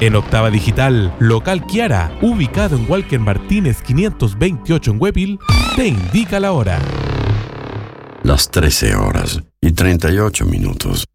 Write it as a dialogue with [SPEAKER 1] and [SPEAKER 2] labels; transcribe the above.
[SPEAKER 1] En Octava Digital, Local Kiara, ubicado en Walker Martínez 528 en Huepil, te indica la hora.
[SPEAKER 2] Las 13 horas y 38 minutos.